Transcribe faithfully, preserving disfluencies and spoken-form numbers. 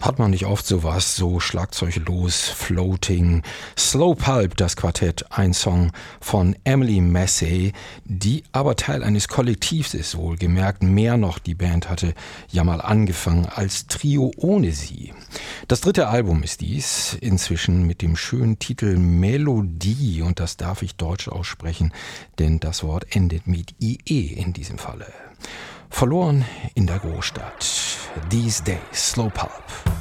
Hat man nicht oft sowas, so schlagzeuglos, floating, Slow Pulp, das Quartett, ein Song von Emily Massey, die aber Teil eines Kollektivs ist, wohlgemerkt. Mehr noch, die Band hatte ja mal angefangen als Trio ohne sie. Das dritte Album ist dies, inzwischen mit dem schönen Titel Melodie, und das darf ich deutsch aussprechen, denn das Wort endet mit I E in diesem Falle. Verloren in der Großstadt. These Days, Slow Pulp.